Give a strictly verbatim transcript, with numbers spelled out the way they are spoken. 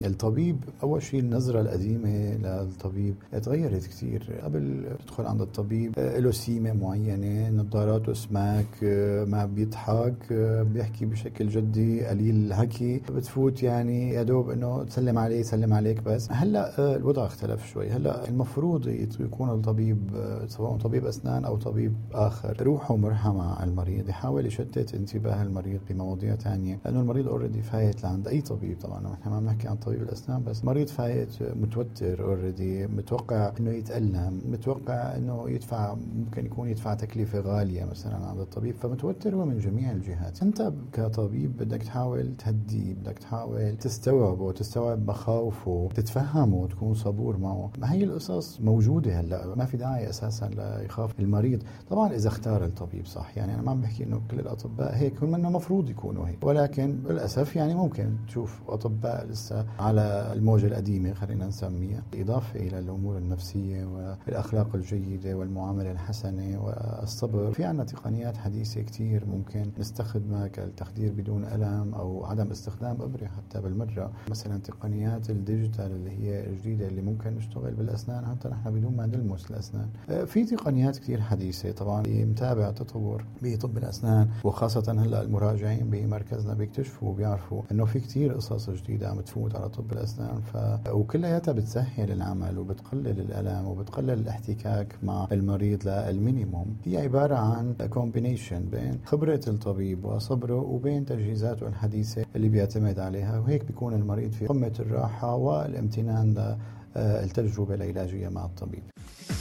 الطبيب أول شيء النظرة القديمة للطبيب تغيرت كثير. قبل تدخل عند الطبيب له سيمة معينة، نظاراته سماك، ما بيضحك، بيحكي بشكل جدي، قليل الحكي، بتفوت يعني يا دوب انه تسلم عليه يسلم عليك بس. هلا الوضع اختلف شوي. هلا المفروض يكون الطبيب سواء طبيب أسنان أو طبيب آخر روحه مرحة مع المريض، يحاول يشتت انتباه المريض بمواضيع تانية، لأنه المريض اوريدي فايت لعند أي طبيب. طبعا احنا ما بنحكي عن طبيب الأسنان بس، مريض فايت متوتر اوريدي، متوقع انه يتألم، متوقع انه يدفع، ممكن يكون يدفع تكلفة غالية مثلا عند الطبيب، فمتوتر هو من جميع الجهات. انت كطبيب بدك تحاول تهديه، بدك تحاول تستوعبه، تستوعب مخاوفه، تتفهمه وتكون صبور معه. ما هي القصص موجودة هلا، ما في داعي اساسا ليخاف المريض. طبعا اذا اختار الطبيب صح، يعني انا ما عم بحكي انه كل الاطباء هيك، هم انه المفروض يكونوا هيك، ولكن للاسف يعني ممكن تشوف اطباء لسه على الموجة القديمة خلينا نسميها، إضافة إلى الأمور النفسية والأخلاق الجيدة والمعاملة الحسنة والصبر. في عنا تقنيات حديثة كتير ممكن نستخدمها كالتخدير بدون ألم أو عدم استخدام إبرة حتى بالمرة. مثلا تقنيات الديجيتال اللي هي الجديدة اللي ممكن نشتغل بالأسنان حتى نحن بدون ما نلمس الأسنان. في تقنيات كتير حديثة طبعا متابع تطور بطب الأسنان، وخاصة هلأ المراجعين بمركزنا بيكتشفوا وبيعرفوا إنه في كتير قصص جديدة عم تفوت على طب الأسنان، ف... وكلياتها بتسهل العمل وبتقلل الألم وبتقلل الاحتكاك مع المريض للمينيموم. هي عبارة عن كومبينيشن بين خبرة الطبيب وصبره وبين تجهيزاته الحديثة اللي بيعتمد عليها، وهيك بيكون المريض في قمة الراحة والامتنان للتجربة العلاجية مع الطبيب.